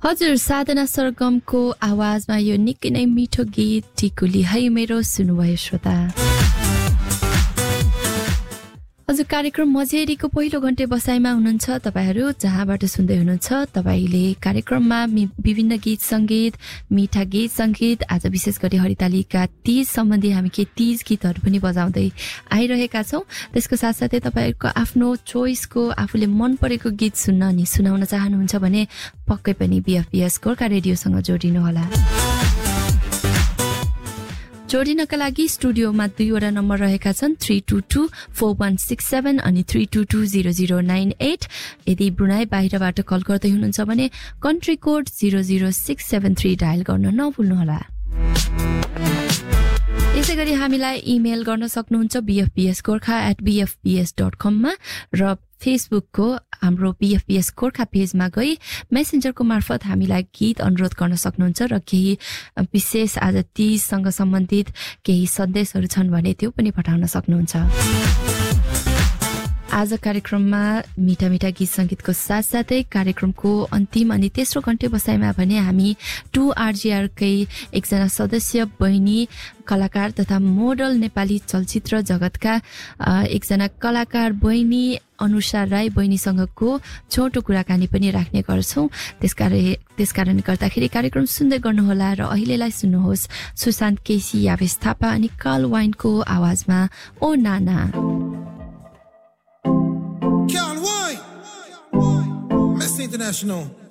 हजुर साधना सरगमको आवाजमा यो निकै नै मिठो गीत टिकुली है मेरो सुन्नुभयो श्रोता। हजुर कार्यक्रम मझेरीको पहिलो घण्टे बसाइमा हुनुहुन्छ तपाईहरू, जहाँबाट सुन्दै हुनुहुन्छ तपाईले कार्यक्रममा विभिन्न गीत संगीत, मिठा गीत संगीत, आज विशेष गरी हरितालिका तीज सम्बन्धी हामी के तीज गीतहरू पनि बजाउँदै आइरहेका छौं। त्यसको साथसाथै तपाईहरुको आफ्नो चोइसको आफूले मन परेको गीत सुन्न अनि सुनाउन चाहनुहुन्छ भने पक्कै पनि बीएफपीएस गोर्खा रेडियोसँग जोडिनु होला। जोडिनका लागि स्टुडियोमा 2 वटा नम्बर रहेका छन् 3224167 अनि 3220098। यदि ब्रुनाई बाहिरबाट कल गर्दै हुनुहुन्छ भने कन्ट्री कोड 00673 डायल गर्न नभुल्नुहोला। यसैगरी हामीलाई इमेल गर्न सक्नुहुन्छ bfpsgorkha@bfps.com मा र फेसबुकको हाम्रो बीएफपीएस गोर्खा पेजमा गई मेसेन्जरको मार्फत हामीलाई गीत अनुरोध गर्न सक्नुहुन्छ र केही विशेष आज तीजसँग सम्बन्धित केही सन्देशहरू छन् भने त्यो पनि पठाउन सक्नुहुन्छ। आज कार्यक्रममा मिठा मिठा गीत संगीतको साथसाथै कार्यक्रमको अन्तिम अनि तेस्रो घण्टे बसाइमा भने हामी 2RGR कै एकजना सदस्य बहिनी कलाकार तथा मोडल नेपाली चलचित्र जगतका एकजना कलाकार बहिनी अनुषा राई बहिनीसँगको छोटो कुराकानी पनि राख्ने गर्छौं। त्यसकारणले गर्दाखेरि कार्यक्रम सुन्दै गर्नुहोला र अहिलेलाई सुन्नुहोस् सुशान्त केसी यावेश थापा अनि कार्ल वाइनको आवाजमा ओ नाना। Carl Wine, Miss International.